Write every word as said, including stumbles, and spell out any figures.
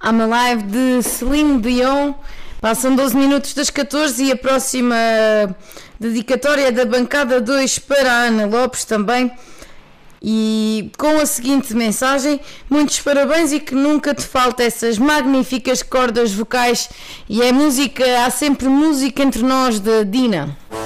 I'm Alive de Celine Dion. Passam doze minutos das catorze e a próxima dedicatória é da bancada dois para a Ana Lopes também. E com a seguinte mensagem: muitos parabéns e que nunca te falte essas magníficas cordas vocais. E é música, há sempre música entre nós, da Dina.